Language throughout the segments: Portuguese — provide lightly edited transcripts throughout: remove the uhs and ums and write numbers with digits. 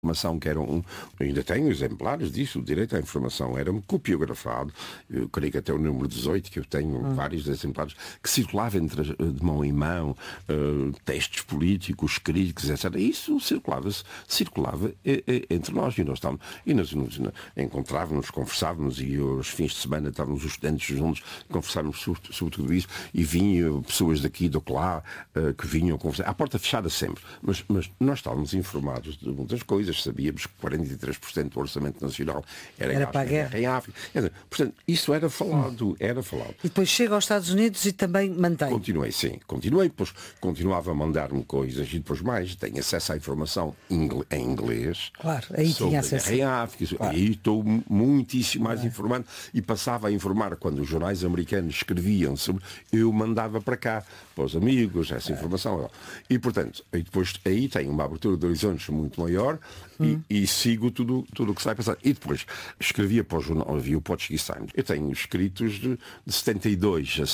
informação que era ainda tenho exemplares disso, o direito à informação era copiografado, eu creio que até o número 18, que eu tenho vários exemplares, que circulava de mão em mão, textos políticos, críticos, etc. Isso circulava entre nós e nós encontrávamos, conversávamos e aos fins de semana estávamos os estudantes juntos, conversávamos sobre tudo isso e vinham pessoas daqui e de lá que vinham conversar, à porta fechada sempre, mas nós estávamos informados de muitas coisas. Sabíamos que 43% do orçamento nacional era para a guerra em África. Portanto, isso era falado. E depois chega aos Estados Unidos e também mantém. Continuei, depois continuava a mandar-me coisas e depois mais, tenho acesso à informação em inglês. Claro, aí tinha acesso. Em África, claro. Aí estou muitíssimo mais informado e passava a informar quando os jornais americanos escreviam sobre, eu mandava para cá, para os amigos, essa informação. E, portanto, depois aí tenho uma abertura de horizontes muito maior. E sigo tudo o que se vai passar. E depois escrevia para o jornal, havia o Portuguese Times. Eu tenho escritos de 72 a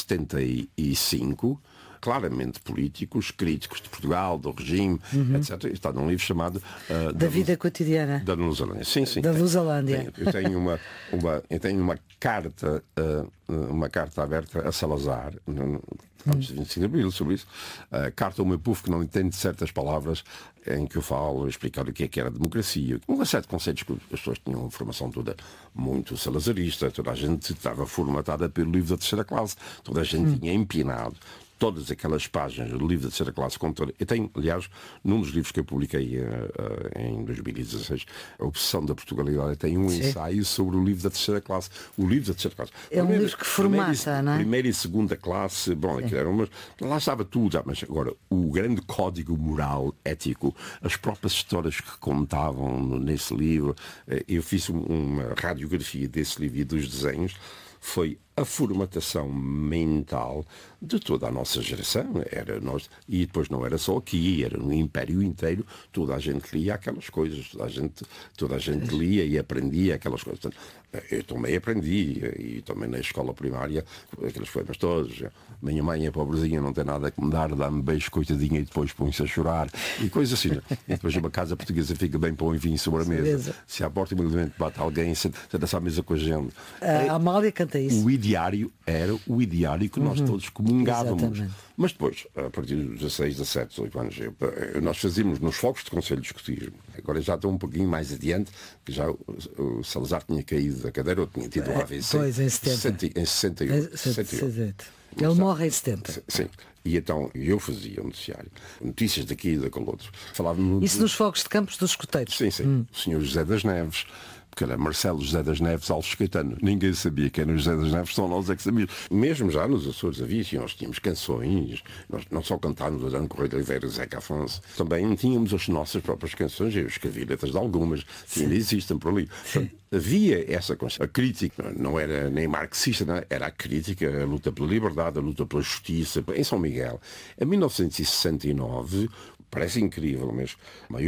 75, claramente políticos, críticos de Portugal, do regime, etc. Está num livro chamado da vida cotidiana. Da Lusalândia. Sim. Da Lusalândia. Eu tenho uma carta aberta a Salazar, antes de 25 de Abril, sobre isso. Carta ao meu povo que não entende certas palavras, em que eu falo, explicar o que era democracia. Um série de conceitos que as pessoas tinham uma formação toda muito salazarista, toda a gente estava formatada pelo livro da terceira classe, toda a gente tinha empinado todas aquelas páginas do livro da terceira classe. Eu tenho, aliás, num dos livros que eu publiquei em 2016, A Obsessão da Portugalidade, tem um ensaio sobre o livro da terceira classe. O livro da terceira classe. É um livro que formata, não é? Primeira e segunda classe, lá estava tudo, mas agora o grande código moral, ético, as próprias histórias que contavam nesse livro, eu fiz uma radiografia desse livro e dos desenhos, foi a formatação mental de toda a nossa geração. E depois não era só aqui, era no Império inteiro, toda a gente lia aquelas coisas, toda a gente lia e aprendia aquelas coisas. Portanto, eu também aprendi, e também na escola primária, aqueles poemas todos. Minha mãe é pobrezinha, não tem nada que me dar, dá-me beijo, coitadinha, e depois põe-se a chorar, e coisas assim. E depois uma casa portuguesa fica bem pão e vinho sobre a mesa. Se à porta humildemente bate alguém, senta-se à mesa com a gente. A Amália canta isso. O ideário era o ideário que nós todos comungávamos. Exatamente. Mas depois, a partir dos 16, 17, 18 anos, nós fazíamos nos fogos de conselho de escotismo. Agora já estou um pouquinho mais adiante, que já o Salazar tinha caído da cadeira, ou tinha tido um AVC. Pois, em 70. Em 68. Ele morre em 70. Sim. E então eu fazia um noticiário, notícias daqui e daquele outro. Isso nos fogos de campos dos escoteiros. Sim. O senhor José das Neves, que era Marcelo José das Neves Alves Caetano. Ninguém sabia quem era José das Neves, só nós é que sabíamos. Mesmo já nos Açores havia, nós tínhamos canções, nós não só cantávamos o Adão Correia de Oliveira, Zeca Afonso, também tínhamos as nossas próprias canções, eu escrevi letras de algumas, que ainda existem por ali. Portanto, havia essa consciência. A crítica não era nem marxista, não, era a crítica, a luta pela liberdade, a luta pela justiça. Em São Miguel, em 1969, parece incrível, mas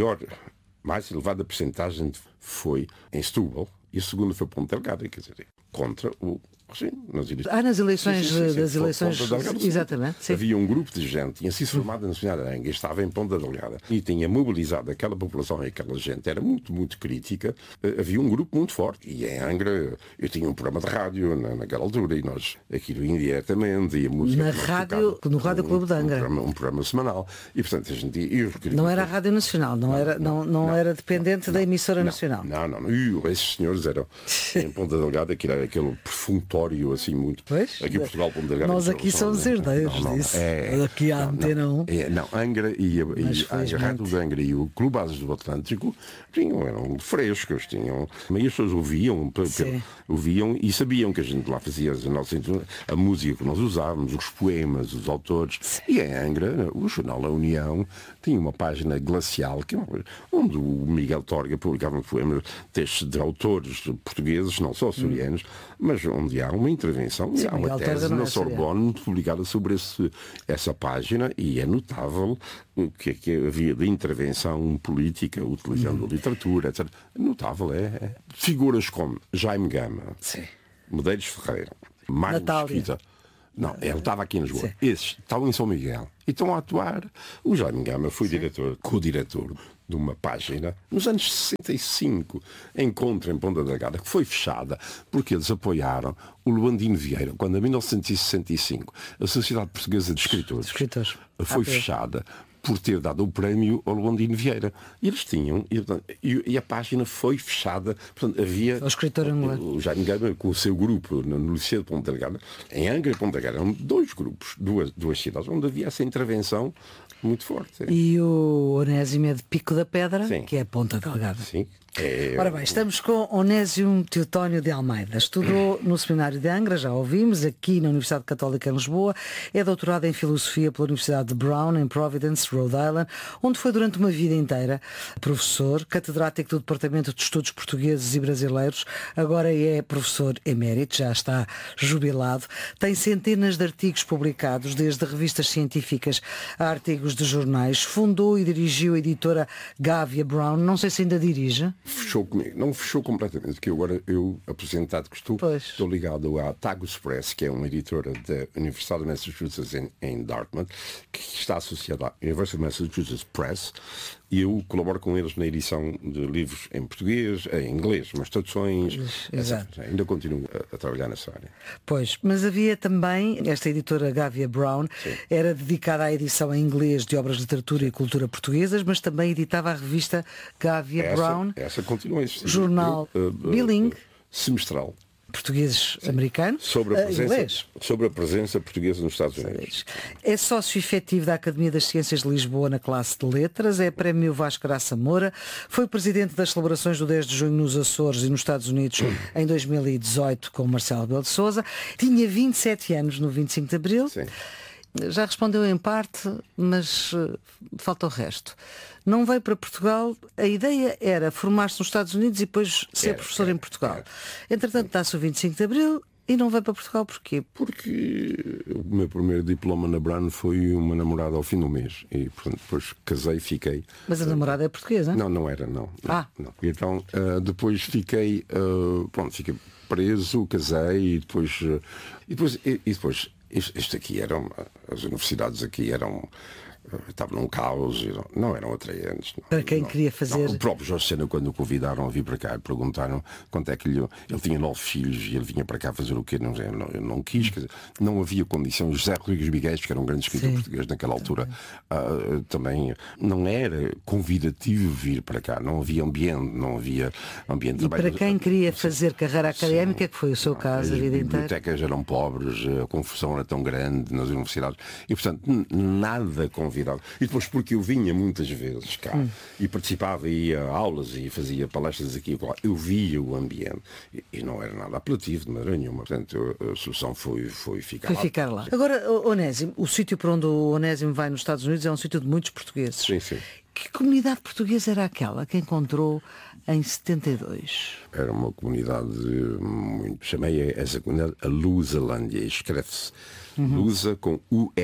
mais elevada percentagem foi em Setúbal e a segunda foi Ponta Delgada, quer dizer, contra o... Sim, nas eleições das eleições, exatamente. Sim. Havia um grupo de gente, tinha sido formado na Cidade de Aranha, estava em Ponta Delgada e tinha mobilizado aquela população e aquela gente, era muito, muito crítica. Havia um grupo muito forte. E em Angra, eu tinha um programa de rádio naquela altura e nós, aquilo indiretamente, e a música... No Rádio Clube de Angra. Um programa semanal. E, portanto, a gente... Não era a Rádio Nacional, não era dependente da emissora nacional. Não. E esses senhores eram em Ponta Delgada, que era aquele perfunctório assim muito. Pois, aqui em Portugal, Ponta Delgada. Nós aqui somos herdeiros disso. Aqui há Antena 1. Angra e a Rádio de Angra e o Clube Bases do Atlântico eram frescos, mas as pessoas ouviam e sabiam que a gente lá fazia a música que nós usávamos, os poemas, os autores. Sim. E em Angra, o jornal A União tinha uma página glacial onde o Miguel Torga publicava poemas, textos de autores portugueses, não só açorianos, mas onde há uma intervenção, há uma tese na Sorbonne publicada sobre essa página, e é notável o que havia de intervenção política, utilizando a literatura, etc. Notável, Figuras como Jaime Gama, Medeiros Ferreira, Mário Mesquita. Não, ele estava aqui em Lisboa. Esses estavam em São Miguel e estão a atuar. O Jaime Gama foi co-diretor de uma página, nos anos 65, Encontro em Ponta Delgada, que foi fechada porque eles apoiaram o Lewandino Vieira, quando em 1965 a Sociedade Portuguesa de Escritores foi fechada por ter dado o prémio ao Lewandino Vieira. E eles tinham, e a página foi fechada. Portanto, havia o escritor angolano, o Jaime Gama, com o seu grupo no Liceu de Ponta Delgada. Em Angra e Ponta Delgada eram dois grupos, duas cidades, onde havia essa intervenção muito forte. E o Onésimo é de Pico da Pedra, Sim. que é Ponta Delgada. Sim. Ora bem, estamos com Onésimo Teotónio de Almeida. Estudou no Seminário de Angra, já ouvimos, aqui na Universidade Católica em Lisboa. É doutorado em Filosofia pela Universidade de Brown, em Providence, Rhode Island, onde foi durante uma vida inteira professor, catedrático do Departamento de Estudos Portugueses e Brasileiros. Agora é professor emérito, já está jubilado. Tem centenas de artigos publicados, desde revistas científicas a artigos de jornais. Fundou e dirigiu a editora Gávea Brown. Não sei se ainda dirige. Fechou comigo, não fechou completamente, porque agora eu, aposentado que estou ligado à Tagus Press, que é uma editora da Universidade de Massachusetts em Dartmouth, que está associada à University of Massachusetts Press, e eu colaboro com eles na edição de livros em português, em inglês, mas traduções. Exato. Ainda continuo a trabalhar nessa área. Pois, mas havia também, esta editora Gávea Brown, Sim. era dedicada à edição em inglês de obras de literatura e cultura portuguesas, mas também editava a revista Gávea Brown. Essa continua a existir. Jornal bilingue. Semestral. Portugueses-americano, sobre inglês. Sobre a presença portuguesa nos Estados Unidos. É sócio efetivo da Academia das Ciências de Lisboa na classe de Letras, é prémio Vasco Graça Moura, foi presidente das celebrações do 10 de junho nos Açores e nos Estados Unidos em 2018 com Marcelo Rebelo de Sousa, tinha 27 anos no 25 de Abril. Sim. Já respondeu em parte, mas falta o resto. Não veio para Portugal, a ideia era formar-se nos Estados Unidos e depois ser professor em Portugal. Entretanto, dá-se o 25 de Abril e não veio para Portugal porquê? Porque o meu primeiro diploma na Brown foi uma namorada ao fim do mês. E, portanto, depois casei e fiquei. Mas a namorada é portuguesa? Não era, não. Então, depois fiquei preso, casei e depois isto aqui as universidades aqui estavam num caos, não eram atraentes. Para quem queria fazer... O próprio Jorge Sena, quando o convidaram a vir para cá, perguntaram quanto é que ele tinha 9 filhos e ele vinha para cá fazer o quê? Eu não quis, quer dizer, não havia condição. José Rodrigues Miguel, que era um grande escritor português naquela altura, também não era convidativo vir para cá, não havia ambiente de trabalho. E para quem queria fazer carreira académica, que foi o seu caso a vida inteira? As bibliotecas eram pobres, a confusão era tão grande nas universidades e, portanto, nada convidava. E depois, porque eu vinha muitas vezes cá e participava, ia a aulas e fazia palestras aqui e lá, eu via o ambiente e não era nada apelativo de maneira nenhuma. Portanto, a solução foi ficar lá. Agora, Onésimo, o sítio para onde o Onésimo vai nos Estados Unidos é um sítio de muitos portugueses. Sim. Que comunidade portuguesa era aquela que encontrou em 72? Era uma comunidade muito... Chamei essa comunidade a Lusalândia. Escreve-se Lusa com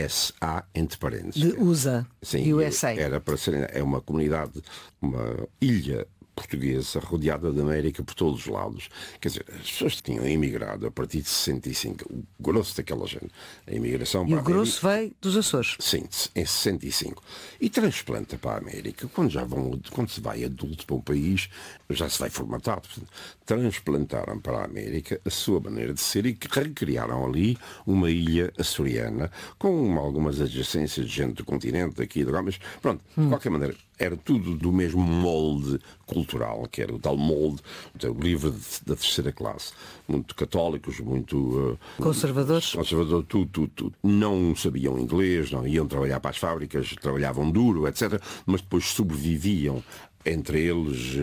USA entre parênteses. De USA. Sim, USA. Era para ser... É uma comunidade, uma ilha portuguesa rodeada da América por todos os lados. Quer dizer, as pessoas tinham emigrado a partir de 65, o grosso daquela gente. A imigração para a América. E o grosso veio dos Açores. Sim, em 65. E transplanta para a América. Quando se vai adulto para um país, já se vai formatado. Transplantaram para a América a sua maneira de ser e recriaram ali uma ilha açoriana com algumas adjacências de gente do continente, daqui e de lá, mas pronto, de qualquer maneira, era tudo do mesmo molde cultural, que era o tal molde do livro da terceira classe. Muito católicos, muito... conservadores? Tudo. Não sabiam inglês, não iam trabalhar para as fábricas, trabalhavam duro, etc. Mas depois sobreviviam entre eles,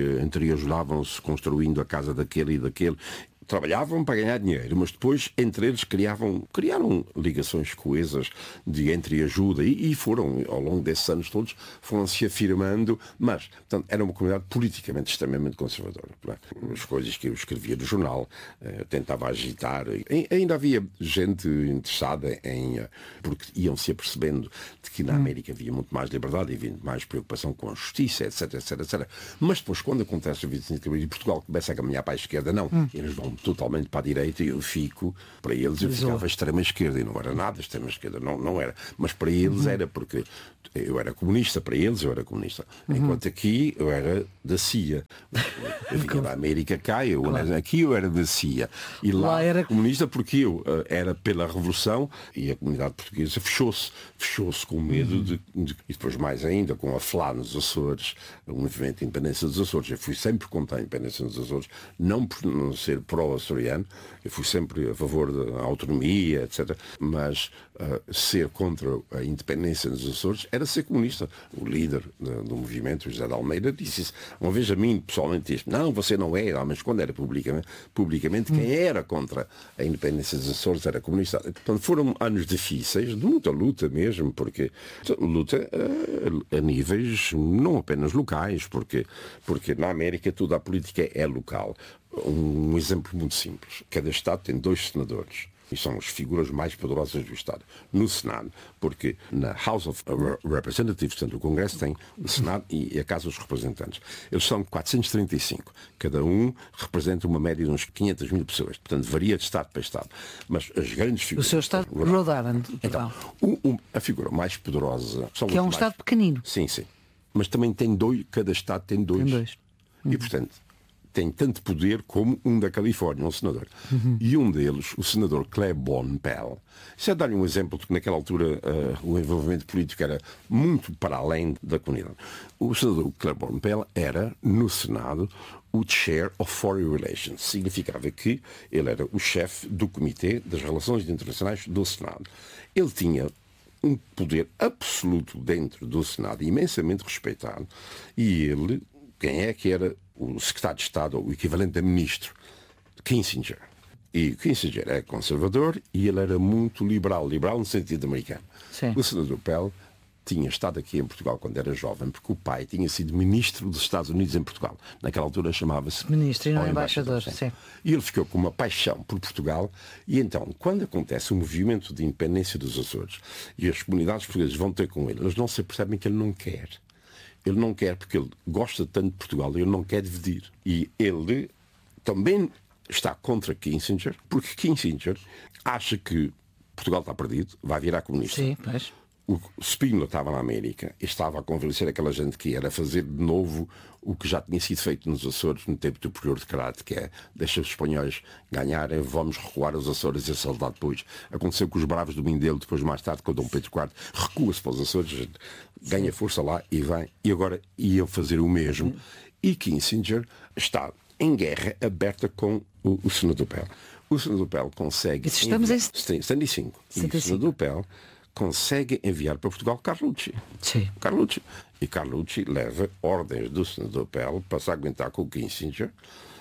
ajudavam-se construindo a casa daquele e daquele. Trabalhavam para ganhar dinheiro, mas depois entre eles criaram ligações coesas de entreajuda e foram, ao longo desses anos todos, foram-se afirmando, mas, portanto, era uma comunidade politicamente extremamente conservadora. As coisas que eu escrevia no jornal, tentava agitar. Ainda havia gente interessada porque iam-se apercebendo de que na América havia muito mais liberdade e havia muito mais preocupação com a justiça, etc. Mas depois, quando acontece o 25 de Abril e Portugal começa a caminhar para a esquerda, eles vão totalmente para a direita e eu fico, para eles eu ficava extrema esquerda e não era nada extrema esquerda, não era, mas para eles era porque eu era comunista, para eles eu era comunista. Enquanto aqui eu era da CIA. Eu vinha da América cá, aqui eu era da CIA. E lá era comunista porque eu era pela Revolução e a comunidade portuguesa fechou-se com medo e depois mais ainda com a FLA nos Açores, o movimento de independência dos Açores. Eu fui sempre contra a independência dos Açores, não por não ser pró-açoriano, eu fui sempre a favor da autonomia, etc. Mas ser contra a independência dos Açores era ser comunista. O líder do movimento, o José de Almeida, disse isso. Uma vez a mim, pessoalmente, disse: não, você não é, mas quando era publicamente quem era contra a independência dos Açores era comunista. Portanto, foram anos difíceis, de muita luta mesmo, porque luta a níveis não apenas locais, porque na América toda a política é local. Um exemplo muito simples. Cada Estado tem 2 senadores. E são as figuras mais poderosas do Estado. No Senado, porque na House of Representatives, portanto, o Congresso tem o Senado e a Casa dos Representantes. Eles são 435. Cada um representa uma média de uns 500 mil pessoas. Portanto, varia de Estado para Estado. Mas as grandes figuras... O seu Estado, Rhode Island. Então, a figura mais poderosa... Que é um Estado pequenino. Sim. Mas também tem 2, cada Estado tem 2. Tem 2. E, portanto... tem tanto poder como um da Califórnia, um senador. E um deles, o senador Claiborne Pell. Isso é dar-lhe um exemplo, porque naquela altura o envolvimento político era muito para além da comunidade. O senador Claiborne Pell era, no Senado, o Chair of Foreign Relations. Significava que ele era o chefe do Comitê das Relações Internacionais do Senado. Ele tinha um poder absoluto dentro do Senado, imensamente respeitado, e ele, quem é que era o secretário de Estado, ou o equivalente a ministro? Kissinger. E Kissinger é conservador e ele era muito liberal no sentido americano. Sim. O senador Pell tinha estado aqui em Portugal quando era jovem, porque o pai tinha sido ministro dos Estados Unidos em Portugal. Naquela altura chamava-se ministro e não embaixador. Sim. E ele ficou com uma paixão por Portugal. E então, quando acontece o movimento de independência dos Açores e as comunidades portuguesas vão ter com ele, eles não se percebem que ele não quer. Ele não quer porque ele gosta tanto de Portugal e ele não quer dividir. E ele também está contra Kissinger, porque Kissinger acha que Portugal está perdido, vai virar comunista. Sim, pois. O Spínola estava na América e estava a convencer aquela gente que era fazer de novo o que já tinha sido feito nos Açores no tempo do Prior de Crato, que é: deixa os espanhóis ganharem, vamos recuar os Açores e a saudade depois. Aconteceu com os bravos do Mindelo, depois mais tarde com o Dom Pedro IV, recua-se para os Açores, ganha força lá e vem. E agora iam fazer o mesmo. E Kissinger está em guerra aberta com o senador Pell. O senador Pell consegue... Estamos em 75. E o senador Pell consegue enviar para Portugal Carlucci. Sim. Carlucci. E Carlucci leva ordens do senador Pell para se aguentar com o Kissinger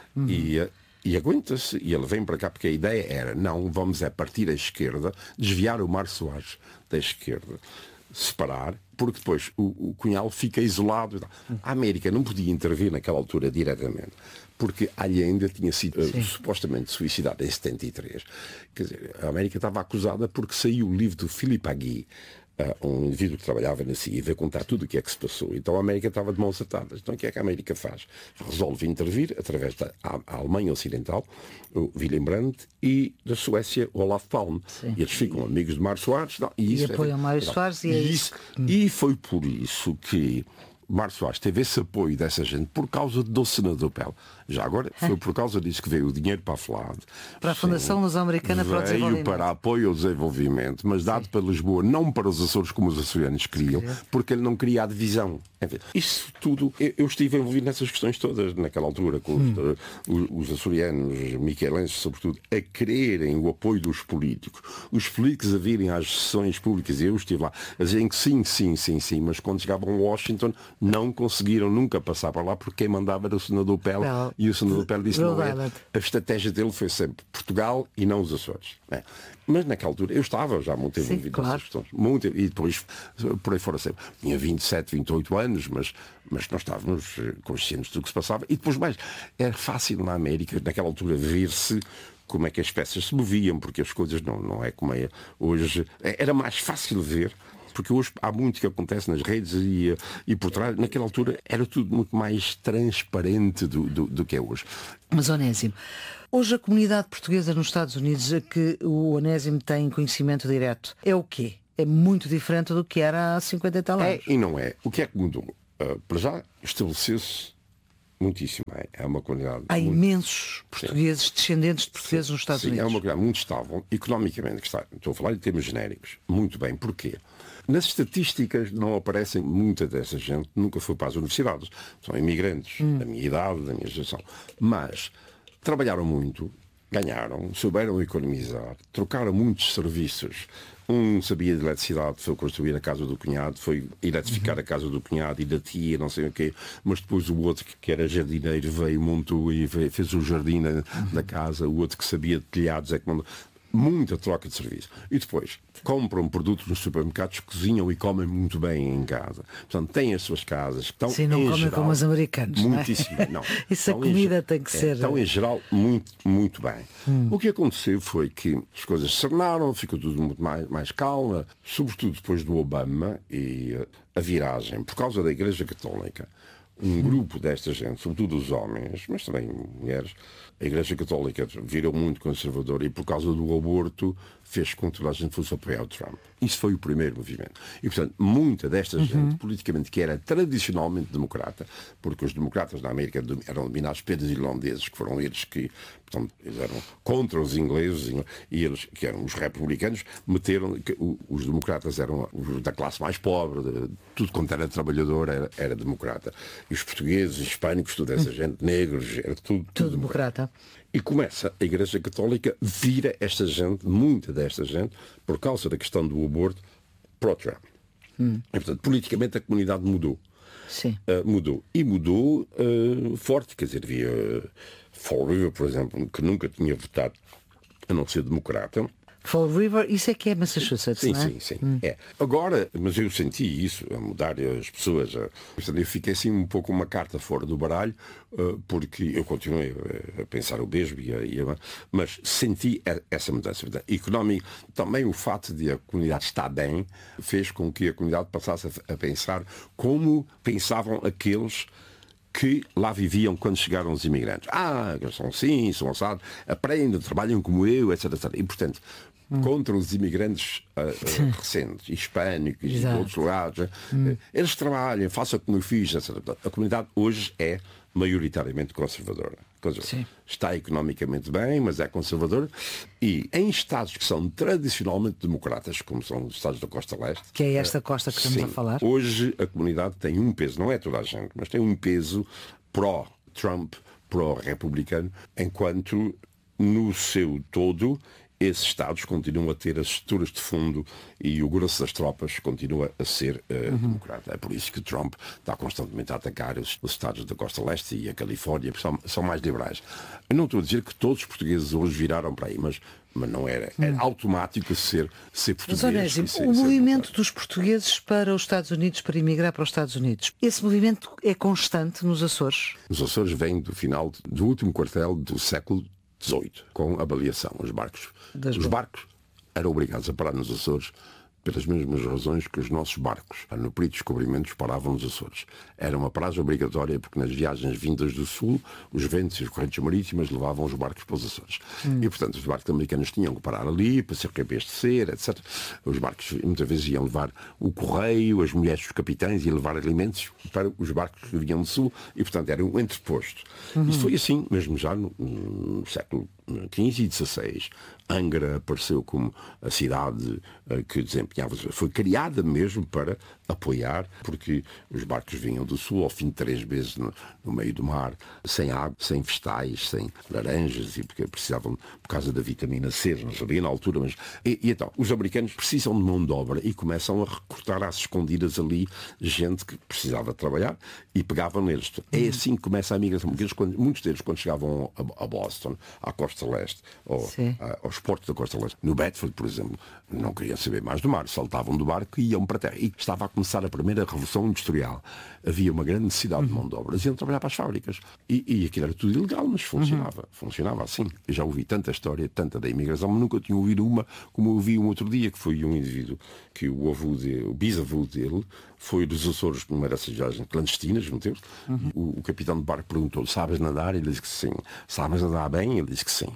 e aguenta-se. E ele vem para cá porque a ideia era: não, vamos partir à esquerda, desviar o Mar Soares da esquerda, separar, porque depois o Cunhal fica isolado. A América não podia intervir naquela altura diretamente, porque Allende tinha sido supostamente suicidado em 73. Quer dizer, a América estava acusada porque saiu o livro do Philippe Agui, um indivíduo que trabalhava na CIA, e veio contar tudo o que é que se passou. Então a América estava de mãos atadas. Então o que é que a América faz? Resolve intervir através da Alemanha Ocidental, o Wilhelm Brandt, e da Suécia, o Olaf Palme. Sim. E eles ficam amigos de Mário Soares. E apoiam Mário Soares e é isso. E foi por isso que Mário Soares teve esse apoio dessa gente por causa do senador Pell. Já agora, foi por causa disso que veio o dinheiro para a FLAD. Para a Fundação Luso-Americana para o Desenvolvimento. Veio para apoio ao desenvolvimento, mas dado para Lisboa, não para os Açores como os açorianos queriam, porque ele não queria a divisão. Isso tudo, eu estive envolvido nessas questões todas naquela altura, com os açorianos, miquelenses sobretudo, a quererem o apoio dos políticos. Os políticos a virem às sessões públicas, e eu estive lá, a dizerem que sim, mas quando chegavam a Washington não conseguiram nunca passar para lá, porque quem mandava era o senador Pell. E o senador Pell disse: não é. A estratégia dele foi sempre Portugal e não os Açores. Mas naquela altura eu estava já muito envolvido nessas questões. E depois, por aí fora sempre. Tinha 27, 28 anos, mas nós estávamos conscientes do que se passava. E depois mais, era fácil na América, naquela altura, ver-se como é que as peças se moviam, porque as coisas não é como é hoje. Era mais fácil ver. Porque hoje há muito que acontece nas redes e por trás, naquela altura, era tudo muito mais transparente do que é hoje. Mas, Onésimo, hoje a comunidade portuguesa nos Estados Unidos, a que o Onésimo tem conhecimento direto, é o quê? é muito diferente do que era há 50 e tal anos. É e não é. O que é que mudou? Para já, estabeleceu-se muitíssimo. É uma qualidade. Há imensos portugueses, descendentes de portugueses nos Estados Unidos. É uma qualidade muito estável, economicamente, estou a falar em termos genéricos. Muito bem. Porquê? Nas estatísticas não aparecem muita dessa gente, nunca foi para as universidades. São imigrantes da minha idade, da minha geração. Mas trabalharam muito, ganharam, souberam economizar, trocaram muitos serviços. Um sabia de eletricidade, foi construir a casa do cunhado, foi eletrificar a casa do cunhado e da tia, não sei o quê. Mas depois o outro, que era jardineiro, veio, montou e fez o jardim da casa. O outro que sabia de telhados é que mandou. Muita troca de serviço. E depois compram produtos nos supermercados, cozinham e comem muito bem em casa. Portanto, têm as suas casas. Estão, sim, não comem como os americanos. Muitíssimo. Não. Isso a comida tem que ser. Estão, em geral, muito, muito bem. O que aconteceu foi que as coisas se tornaram, ficou tudo muito mais calma, sobretudo depois do Obama e a viragem, por causa da Igreja Católica. Um grupo desta gente, sobretudo os homens, mas também mulheres, a Igreja Católica virou muito conservadora e por causa do aborto fez com que toda a gente fosse apoiar o Trump. Isso foi o primeiro movimento. E, portanto, muita desta gente, politicamente, que era tradicionalmente democrata, porque os democratas na América eram dominados pelos irlandeses, que foram eles que, portanto, eles eram contra os ingleses, e eles, que eram os republicanos, meteram, que os democratas eram da classe mais pobre, tudo quanto era trabalhador era democrata. E os portugueses, hispânicos, toda essa gente, negros, era tudo democrata. E começa a Igreja Católica, vira esta gente, muita desta gente, por causa da questão do aborto, para o Trump. E, portanto, politicamente a comunidade mudou. Sim. Mudou. E mudou forte. Quer dizer, havia Fall River, por exemplo, que nunca tinha votado a não ser democrata. Fall River, isso é que é Massachusetts, sim, não é? Sim. É. Agora, mas eu senti isso, a mudar as pessoas. Eu fiquei assim um pouco uma carta fora do baralho, porque eu continuei a pensar o mesmo, mas senti essa mudança. Económica, também o fato de a comunidade estar bem, fez com que a comunidade passasse a pensar como pensavam aqueles que lá viviam quando chegaram os imigrantes. Eles são assim, são assados, aprendem, trabalham como eu, etc. E, portanto, contra os imigrantes recentes, hispânicos e de outros lugares, eles trabalham, façam como eu fiz, etc. A comunidade hoje é maioritariamente conservadora. Está economicamente bem, mas é conservadora. E em estados que são tradicionalmente democratas, como são os estados da Costa Leste... Que é esta costa que estamos a falar. Hoje a comunidade tem um peso, não é toda a gente, mas tem um peso pró-Trump, pró-republicano, enquanto no seu todo esses estados continuam a ter as estruturas de fundo e o grosso das tropas continua a ser democrata. É por isso que Trump está constantemente a atacar os estados da Costa Leste e a Califórnia, que são mais liberais. Eu não estou a dizer que todos os portugueses hoje viraram para aí, mas não era. Era automático ser português. Mas, Onésimo, o movimento dos portugueses para os Estados Unidos, para emigrar para os Estados Unidos, esse movimento é constante nos Açores? Os Açores vêm do final do último quartel do século XVIII, com a baleação. Os barcos eram obrigados a parar nos Açores pelas mesmas razões que os nossos barcos, no período de descobrimentos, paravam nos Açores. Era uma paragem obrigatória porque nas viagens vindas do Sul, os ventos e as correntes marítimas levavam os barcos para os Açores. E, portanto, os barcos americanos tinham que parar ali para se reabastecer, etc. Os barcos muitas vezes iam levar o correio, as mulheres dos capitães iam levar alimentos para os barcos que vinham do Sul e, portanto, era um entreposto. Isso foi assim, mesmo já no século XV e XVI. Angra apareceu como a cidade que desempenhava, foi criada mesmo para apoiar, porque os barcos vinham do sul ao fim de 3 meses no meio do mar, sem água, sem vegetais, sem laranjas, e porque precisavam, por causa da vitamina C, não sabia na altura, mas... E então, os americanos precisam de mão de obra e começam a recrutar às escondidas ali gente que precisava trabalhar e pegavam neles. É assim que começa a migração. Muitos deles, quando chegavam a Boston, à Costa Leste, aos portos da Costa Leste, no Bedford, por exemplo, não queriam saber mais do mar, saltavam do barco e iam para a terra. E estava a começar a primeira revolução industrial. Havia uma grande necessidade de mão de obra. Eles iam trabalhar para as fábricas. E aquilo era tudo ilegal, mas funcionava. Funcionava assim. Eu já ouvi tanta história, tanta da imigração, mas nunca tinha ouvido uma como eu ouvi um outro dia, que foi um indivíduo que o bisavô dele foi dos Açores numa dessas viagens clandestinas, não teve? O capitão de barco perguntou-lhe: sabes nadar? Ele disse que sim. Sabes nadar bem? Ele disse que sim.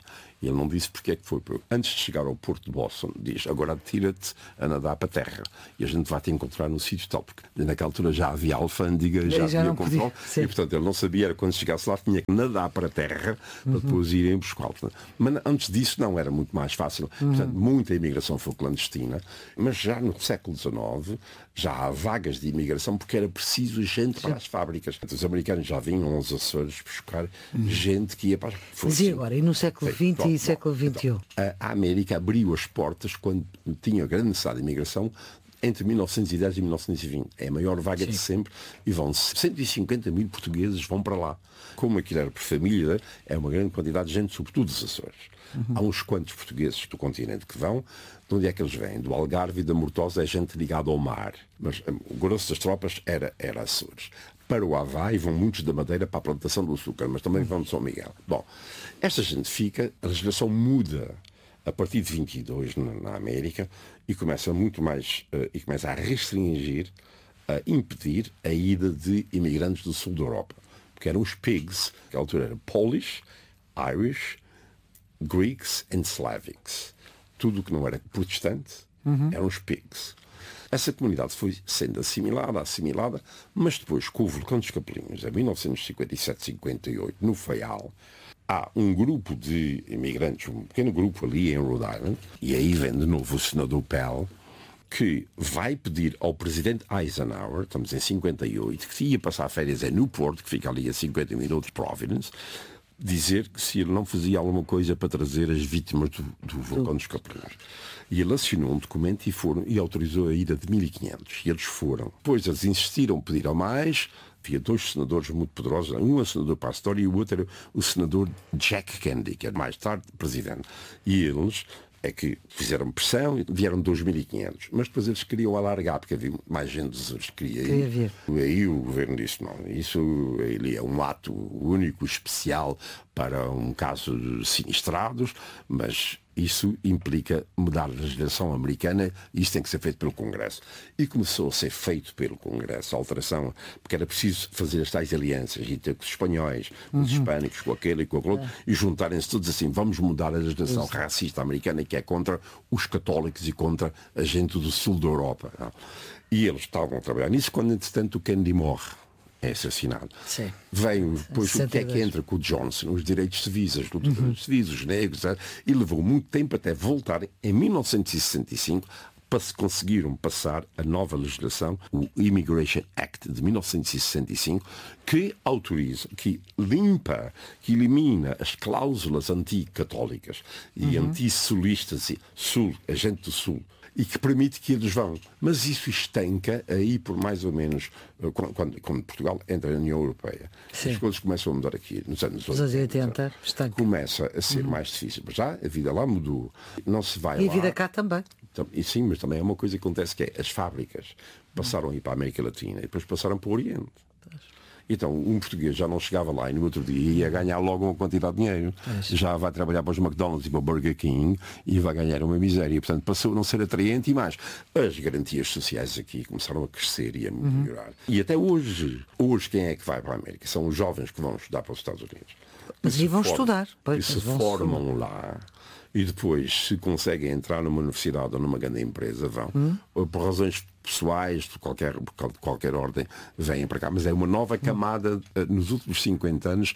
Ele não disse porque é que foi. Antes de chegar ao porto de Boston, diz, agora tira-te a nadar para a terra. E a gente vai te encontrar no sítio tal. Porque naquela altura já havia alfândega, já havia controle. E, portanto, ele não sabia, era quando chegasse lá, tinha que nadar para a terra para depois irem buscá-lo. Mas antes disso, não, era muito mais fácil. Portanto, muita imigração foi clandestina. Mas já no século XIX, já há vagas de imigração porque era preciso gente para as fábricas. Os americanos já vinham aos Açores buscar gente que ia para as... Mas e agora? E no século XX e século XXI? Então, a América abriu as portas quando tinha grande necessidade de imigração entre 1910 e 1920. É a maior vaga de sempre e vão 150 mil portugueses vão para lá. Como aquilo era por família, é uma grande quantidade de gente, sobretudo dos Açores. Há uns quantos portugueses do continente que vão. De onde é que eles vêm? Do Algarve e da Mortosa é gente ligada ao mar. Mas o grosso das tropas era Açores. Para o Havaí vão muitos da Madeira para a plantação do açúcar, mas também vão de São Miguel. Bom, esta gente fica, a legislação muda a partir de 22 na América e começa muito mais, e começa a restringir, a impedir a ida de imigrantes do sul da Europa. Porque eram os pigs, que à altura era Polish, Irish, Greeks and Slavics. Tudo o que não era protestante eram os pigs. Essa comunidade foi sendo assimilada, mas depois, com o vulcão dos Capelinhos, em 1957-58, no Faial, há um grupo de imigrantes, um pequeno grupo ali em Rhode Island, e aí vem de novo o senador Pell, que vai pedir ao presidente Eisenhower, estamos em 58, que ia passar férias em Newport, que fica ali a 50 minutos de Providence, dizer que se ele não fazia alguma coisa para trazer as vítimas do vulcão dos Capelinhos. E ele assinou um documento e autorizou a ida de 1.500. E eles foram. Depois eles insistiram, pediram mais. Havia dois senadores muito poderosos. Um é o senador Pastor e o outro era o senador Jack Kennedy, que era mais tarde presidente. E eles é que fizeram pressão e vieram 2.500. Mas depois eles queriam alargar, porque havia mais gente dos outros que queria ir. Aí o governo disse, não, isso ele é um ato único, especial para um caso de sinistrados, mas isso implica mudar a legislação americana e isso tem que ser feito pelo Congresso. E começou a ser feito pelo Congresso, a alteração, porque era preciso fazer as tais alianças, e ter com os espanhóis, com os hispânicos, com aquele e com aquele outro, e juntarem-se todos assim, vamos mudar a legislação racista americana que é contra os católicos e contra a gente do sul da Europa. Não? E eles estavam a trabalhar nisso quando, entretanto, o Kennedy morre. É assassinado. Sim. Veio depois o que é que entra com o Johnson, os direitos civis, as lutas civis, os negros, e levou muito tempo até voltar em 1965 para se conseguiram passar a nova legislação, o Immigration Act de 1965, que autoriza, que limpa, que elimina as cláusulas anticatólicas e antissulistas, a gente do Sul, e que permite que eles vão. Mas isso estanca aí por mais ou menos, quando Portugal entra na União Europeia. Sim. As coisas começam a mudar aqui, nos anos 80. Começa a ser mais difícil. Mas já a vida lá mudou. Não se vai e lá. A vida cá também. E sim, mas também é uma coisa que acontece, que é as fábricas passaram a ir para a América Latina e depois passaram para o Oriente. Então, um português já não chegava lá e no outro dia ia ganhar logo uma quantidade de dinheiro. Já vai trabalhar para os McDonald's e para o Burger King e vai ganhar uma miséria. Portanto, passou a não ser atraente e mais. As garantias sociais aqui começaram a crescer e a melhorar. E até hoje quem é que vai para a América? São os jovens que vão estudar para os Estados Unidos. Mas e vão estudar. E se formam lá. E depois, se conseguem entrar numa universidade ou numa grande empresa, vão. Por razões pessoais, de qualquer ordem, vêm para cá. Mas é uma nova camada. Nos últimos 50 anos,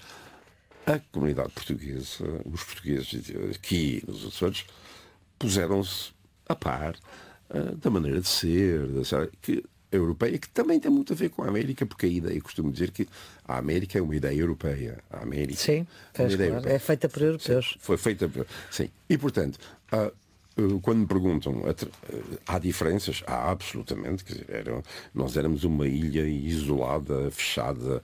a comunidade portuguesa, os portugueses aqui nos Açores, puseram-se a par da maneira de ser, europeia, que também tem muito a ver com a América, porque a ideia, eu costumo dizer que a América é uma ideia europeia. A América sim, é feita por europeus. Sim, foi feita por... Sim. E, portanto, quando me perguntam, há diferenças? Há, absolutamente. Quer dizer, nós éramos uma ilha isolada, fechada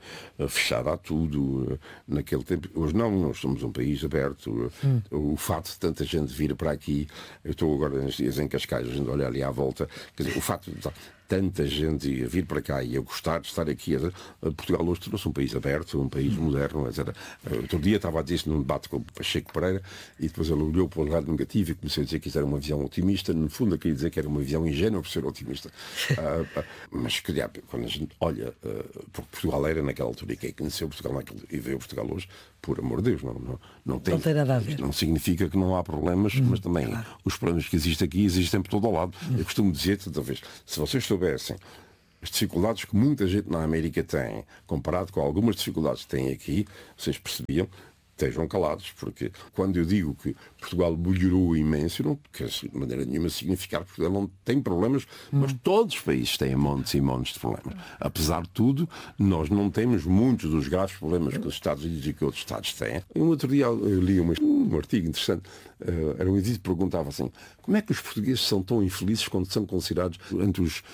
a tudo naquele tempo. Hoje não, nós somos um país aberto. O fato de tanta gente vir para aqui, eu estou agora nos dias em Cascais, a gente olha ali à volta, quer dizer, o facto de tanta gente a vir para cá e a gostar de estar aqui. Portugal hoje tornou-se um país aberto, um país moderno. Outro dia estava a dizer isso num debate com o Pacheco Pereira e depois ele olhou para o lado negativo e começou a dizer que isso era uma visão otimista. No fundo, eu queria dizer que era uma visão ingênua por ser otimista. Mas quando a gente olha, porque Portugal era naquela altura e quem conheceu Portugal e vê Portugal hoje, por amor de Deus, não tem nada a ver. Não significa que não há problemas, mas também claro. Os problemas que existem aqui existem por todo o lado. Eu costumo dizer, toda vez, se vocês soubessem as dificuldades que muita gente na América tem, comparado com algumas dificuldades que têm aqui, vocês percebiam, estejam calados, porque quando eu digo que Portugal melhorou imenso, não quer de maneira nenhuma significar que Portugal não tem problemas, mas todos os países têm montes e montes de problemas. Apesar de tudo, nós não temos muitos dos graves problemas que os Estados Unidos e que outros Estados têm. Um outro dia eu li um artigo interessante, era um edito que perguntava assim, como é que os portugueses são tão infelizes quando são considerados entre os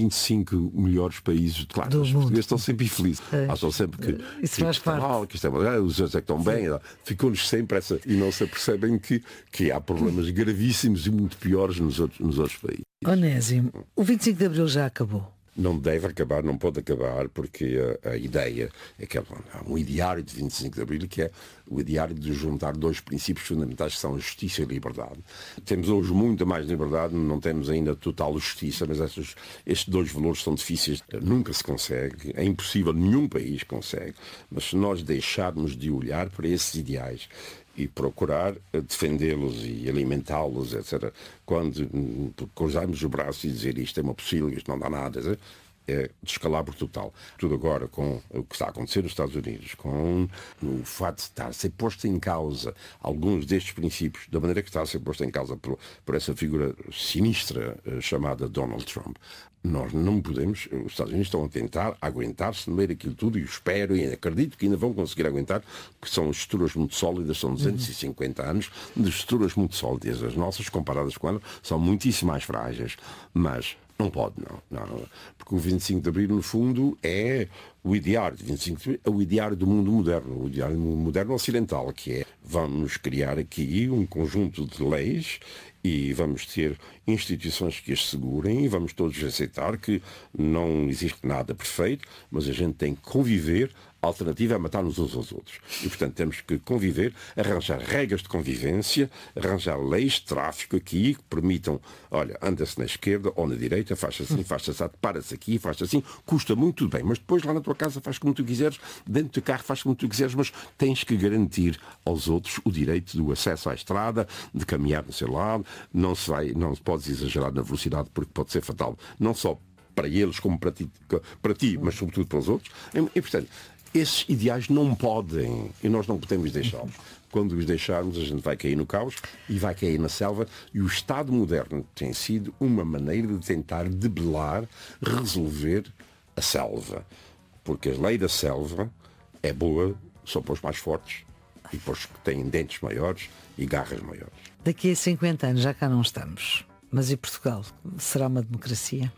25 melhores países? Claro, os portugueses estão sempre infelizes. Acham sempre que isso faz parte. Que isto é, os outros é que estão bem. Ficou-lhes sempre essa... E não se apercebem que há problemas gravíssimos e muito piores nos outros países. Onésimo, o 25 de Abril já acabou. Não deve acabar, não pode acabar, porque a ideia é que há um ideário de 25 de Abril, que é o ideário de juntar dois princípios fundamentais, que são a justiça e a liberdade. Temos hoje muita mais liberdade, não temos ainda total justiça, mas estes dois valores são difíceis, nunca se consegue, é impossível, nenhum país consegue, mas se nós deixarmos de olhar para esses ideais e procurar defendê-los e alimentá-los, etc. Quando cruzarmos o braço e dizer isto é uma possível, isto não dá nada, é descalabro total. Tudo agora com o que está a acontecer nos Estados Unidos, com o fato de estar a ser posto em causa alguns destes princípios, da maneira que está a ser posto em causa por essa figura sinistra chamada Donald Trump. Nós não podemos, os Estados Unidos estão a tentar aguentar-se no meio daquilo tudo e eu espero e acredito que ainda vão conseguir aguentar, porque são estruturas muito sólidas, são 250 anos de estruturas muito sólidas. As nossas, comparadas com elas, são muitíssimo mais frágeis, mas não pode, não. Porque o 25 de Abril, no fundo, é o ideário de 25 de Abril, é o ideário do mundo moderno, o ideário do mundo moderno ocidental, que é, vamos criar aqui um conjunto de leis e vamos ter instituições que as segurem e vamos todos aceitar que não existe nada perfeito, mas a gente tem que conviver. A alternativa é matar-nos uns aos outros. E, portanto, temos que conviver, arranjar regras de convivência, arranjar leis de tráfico aqui que permitam, olha, anda-se na esquerda ou na direita, faz-se assim, faz-se assim, para-se aqui, faz-se assim, custa muito, tudo bem, mas depois lá na tua casa faz como tu quiseres, dentro do carro faz como tu quiseres, mas tens que garantir aos outros o direito do acesso à estrada, de caminhar no seu lado, não se podes exagerar na velocidade porque pode ser fatal, não só para eles como para ti, mas sobretudo para os outros. E portanto, esses ideais não podem, e nós não podemos deixá-los. Quando os deixarmos, a gente vai cair no caos e vai cair na selva. E o Estado moderno tem sido uma maneira de tentar debelar, resolver a selva. Porque a lei da selva é boa só para os mais fortes e para os que têm dentes maiores e garras maiores. Daqui a 50 anos já cá não estamos. Mas e Portugal? Será uma democracia?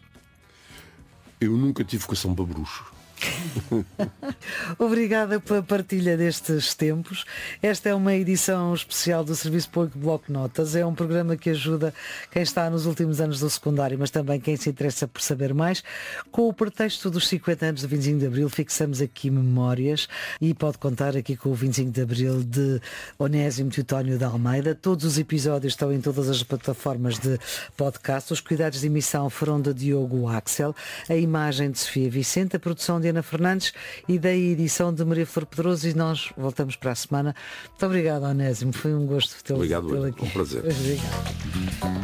Eu nunca tive vocação para bruxo. Obrigada pela partilha destes tempos. Esta é uma edição especial do Serviço Público Bloco Notas. É um programa que ajuda quem está nos últimos anos do secundário, mas também quem se interessa por saber mais. Com o pretexto dos 50 anos do 25 de Abril, fixamos aqui memórias e pode contar aqui com o 25 de Abril de Onésimo Teutónio de Almeida. Todos os episódios estão em todas as plataformas de podcast. Os cuidados de emissão foram de Diogo Axel, a imagem de Sofia Vicente, a produção de Ana Fernandes e da edição de Maria Flor Pedroso, e nós voltamos para a semana. Muito obrigado, Onésimo, foi um gosto tê-lo aqui. Obrigado, um prazer. Obrigado.